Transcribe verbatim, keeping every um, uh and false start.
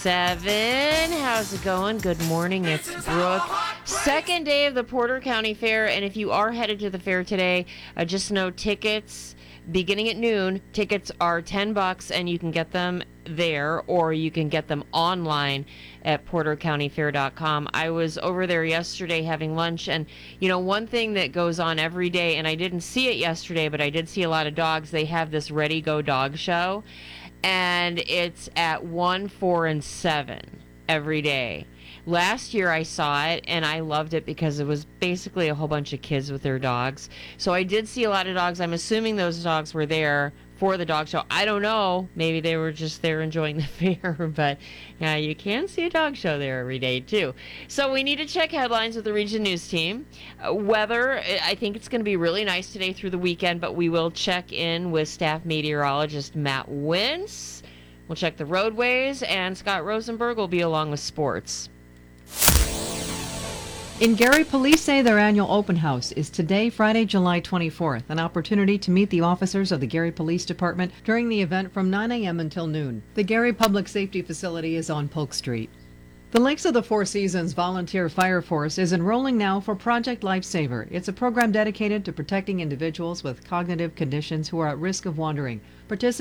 seven. How's it going? Good morning. It's Brooke. Second day of the Porter County Fair, and if you are headed to the fair today, uh, just know tickets beginning at noon. Tickets are ten bucks, and you can get them there, or you can get them online at porter county fair dot com. I was over there yesterday having lunch, and you know, one thing that goes on every day, and I didn't see it yesterday, but I did see a lot of dogs. They have this Ready Go Dog Show, and it's at one, four, and seven every day. Last year I saw it, and I loved it because it was basically a whole bunch of kids with their dogs. So I did see a lot of dogs. I'm assuming those dogs were there for the dog show. I don't know. Maybe they were just there enjoying the fair, but yeah, you can see a dog show there every day too. So we need to check headlines with the Region News team. Uh, weather, I think it's going to be really nice today through the weekend, but we will check in with staff meteorologist Matt Wintz. We'll check the roadways, and Scott Rosenberg will be along with sports. In Gary, police say their annual open house is today, Friday, July twenty-fourth, an opportunity to meet the officers of the Gary Police Department during the event from nine a.m. until noon. The Gary Public Safety Facility is on Polk Street. The Lakes of the Four Seasons Volunteer Fire Force is enrolling now for Project Lifesaver. It's a program dedicated to protecting individuals with cognitive conditions who are at risk of wandering. Participants